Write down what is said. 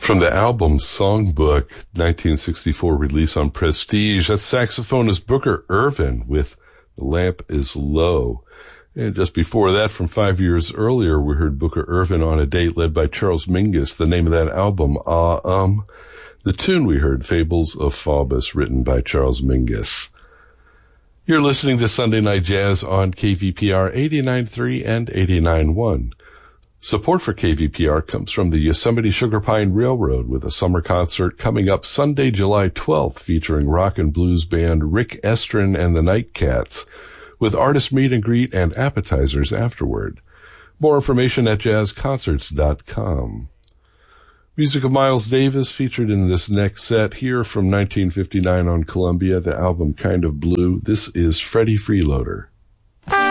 From the album Songbook, 1964 release on Prestige, that's saxophonist Booker Ervin with The Lamp is Low. And just before that, from 5 years earlier, we heard Booker Ervin on A Date led by Charles Mingus. The name of that album, The tune we heard, Fables of Faubus, written by Charles Mingus. You're listening to Sunday Night Jazz on KVPR 89.3 and 89.1. Support for KVPR comes from the Yosemite Sugar Pine Railroad with a summer concert coming up Sunday, July 12th, featuring rock and blues band Rick Estrin and the Nightcats, with artist meet and greet and appetizers afterward. More information at jazzconcerts.com. Music of Miles Davis featured in this next set here from 1959 on Columbia, the album Kind of Blue. This is Freddie Freeloader.